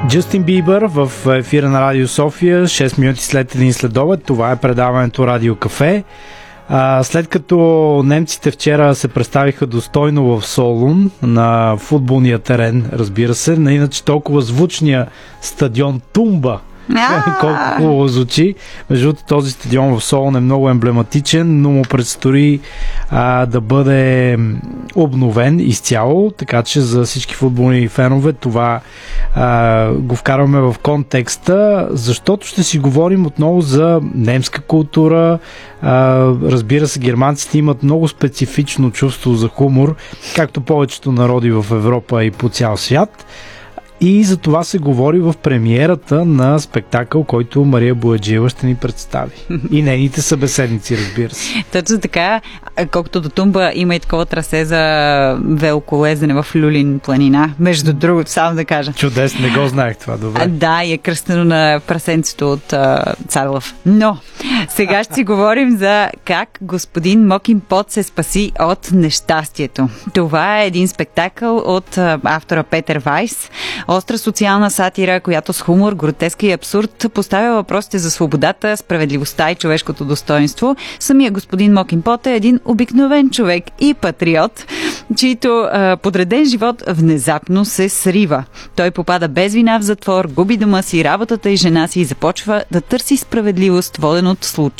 Джастин Бибър в ефира на Радио София, 6 минути след един следобед. Това е предаването Радио Кафе. След като немците вчера се представиха достойно в Солун на футболния терен, разбира се, на иначе толкова звучния стадион Тумба, колко хубаво звучи. Между другото, този стадион в Солун е много емблематичен, но му предстои да бъде обновен изцяло, така че за всички футболни фенове това го вкарваме в контекста, защото ще си говорим отново за немска култура. Разбира се, германците имат много специфично чувство за хумор, както повечето народи в Европа и по цял свят. И за това се говори в премиерата на спектакъл, който Мария Бояджиева ще ни представи. И нейните събеседници, разбира се. Точно така, колкото до Тумба има и такова трасе за велоколезене в Люлин планина. Между другото, само да кажа. Чудесно, не го знаех това, добре. Да, и е кръстено на прасенцето от Царлов. Но сега ще си говорим за как господин Мокин Пот се спаси от нещастието. Това е един спектакъл от автора Петър Вайс. Остра социална сатира, която с хумор, гротеска и абсурд поставя въпросите за свободата, справедливостта и човешкото достоинство. Самия господин Мокин Пот е един обикновен човек и патриот, чийто подреден живот внезапно се срива. Той попада без вина в затвор, губи дома си, работата и жена си и започва да търси справедливост, воден от случай.